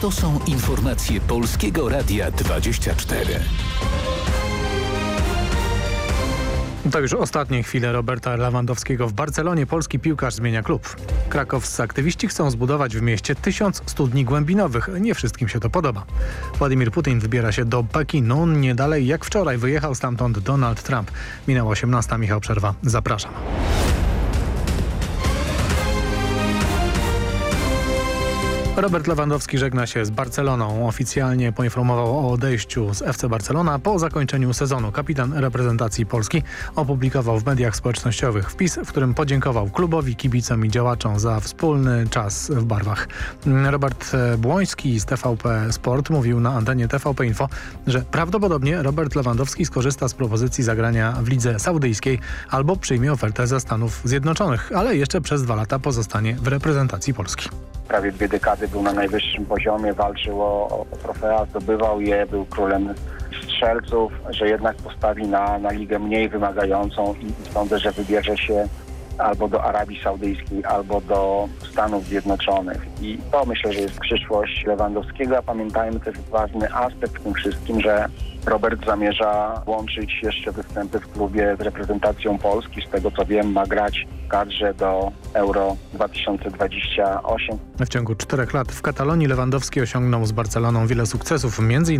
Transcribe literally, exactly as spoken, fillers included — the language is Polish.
To są informacje Polskiego Radia dwadzieścia cztery. To już ostatnie chwile Roberta Lewandowskiego w Barcelonie. Polski piłkarz zmienia klub. Krakowscy aktywiści chcą zbudować w mieście tysiąc studni głębinowych. Nie wszystkim się to podoba. Władimir Putin wybiera się do Pekinu. Nie dalej jak wczoraj wyjechał stamtąd Donald Trump. Minęła osiemnasta. Michał Przerwa. Zapraszam. Robert Lewandowski żegna się z Barceloną. Oficjalnie poinformował o odejściu z F C Barcelona po zakończeniu sezonu. Kapitan reprezentacji Polski opublikował w mediach społecznościowych wpis, w którym podziękował klubowi, kibicom i działaczom za wspólny czas w barwach. Robert Błoński z T V P Sport mówił na antenie T V P Info, że prawdopodobnie Robert Lewandowski skorzysta z propozycji zagrania w lidze saudyjskiej albo przyjmie ofertę ze Stanów Zjednoczonych, ale jeszcze przez dwa lata pozostanie w reprezentacji Polski. Prawie dwie dekady był na najwyższym poziomie, walczył o, o trofea, zdobywał je, był królem strzelców, że jednak postawi na, na ligę mniej wymagającą i sądzę, że wybierze się albo do Arabii Saudyjskiej, albo do Stanów Zjednoczonych. I to myślę, że jest przyszłość Lewandowskiego, a pamiętajmy też ważny aspekt w tym wszystkim, że Robert zamierza łączyć jeszcze występy w klubie z reprezentacją Polski. Z tego co wiem, ma grać w kadrze do Euro dwa tysiące dwudziestego ósmego. W ciągu czterech lat w Katalonii Lewandowski osiągnął z Barceloną wiele sukcesów, między innymi